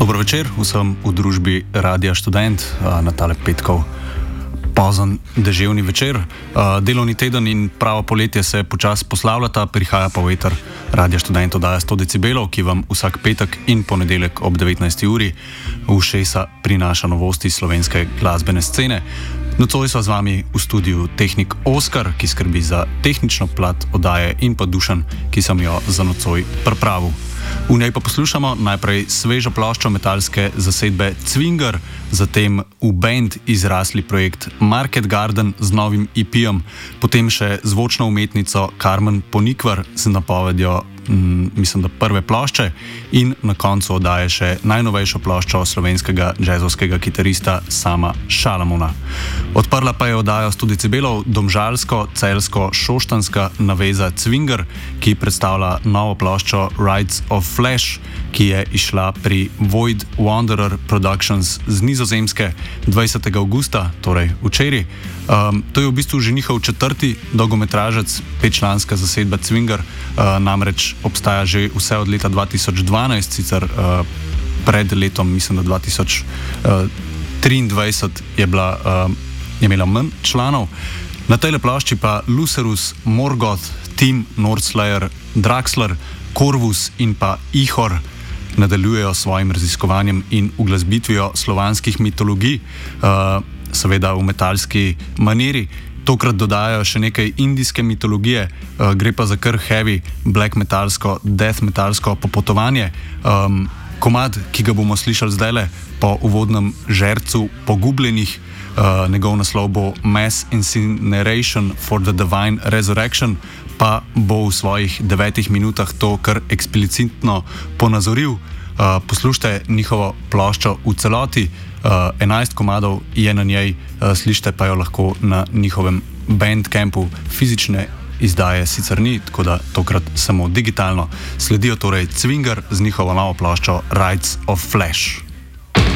Dobro večer, vsem v družbi Radia Študent na tale petkov pozen deževni večer. Delovni teden in pravo poletje se počasi poslavljata, prihaja pa veter. Radia Študent oddaja 100 decibelov, ki vam vsak petek in ponedeljek ob 19. uri v ušesa prinaša novosti slovenske glasbene scene. Nocoj sva z vami v studiu tehnik Oskar, ki skrbi za tehnično plat oddaje, in pa Dušan, ki sem jo za nocoj pripravil. V njej pa poslušamo najprej svežo ploščo metalske zasedbe Cvinger, zatem v band izrasli projekt Market Garden z novim EP-jem, potem še zvočno umetnico Carmen Ponikvar z napovedjo, mislim, da prve plošče, in na koncu oddaje še najnovejšo ploščo slovenskega džezovskega kitarista Sama Šalamona. Odprla pa je oddajo 100 decibelov domžalsko-celsko-šoštanska naveza Cvinger, ki predstavlja novo ploščo Rides of Flash, ki je išla pri Void Wanderer Productions z Nizozemske 20. augusta, torej včeraj. To je v bistvu že njihov četrti dolgometražec, 5-članska zasedba Cvinger, namreč obstaja že vse od leta 2012, sicer pred letom, mislim, da 2023 je imela manj članov. Na tej plošči pa Lucerus, Morgoth, Tim, Nordslayer, Draxler, Corvus in pa Ihor nadaljujejo svojim raziskovanjem in uglasbitvijo slovanskih mitologij, seveda v metalski maniri. Tokrat dodajajo še nekaj indijske mitologije, gre pa za kar heavy black metalsko, death metalsko popotovanje. Komad, ki ga bomo slišali zdajle po uvodnem žercu pogubljenih, njegov naslov bo Mass Incineration for the Divine Resurrection, pa bo v svojih 9 minutah to kar eksplicitno ponazoril. Poslušajte njihovo ploščo v celoti, 11 komadov je na njej, slišite pa jo lahko na njihovem bandcampu. Fizične izdaje sicer ni, tako da tokrat samo digitalno. Sledijo torej Cvinger z njihovo novo ploščo Rides of Flash.